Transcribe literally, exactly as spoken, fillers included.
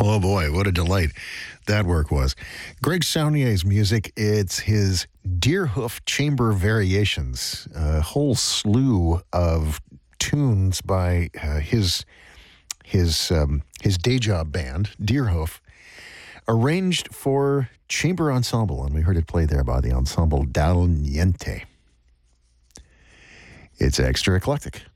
Oh, boy, what a delight that work was. Greg Saunier's music, it's his Deerhoof Chamber Variations, a whole slew of tunes by uh, his his um, his day job band, Deerhoof, arranged for chamber ensemble, and we heard it play there by the Ensemble Dal Niente. It's extra eclectic.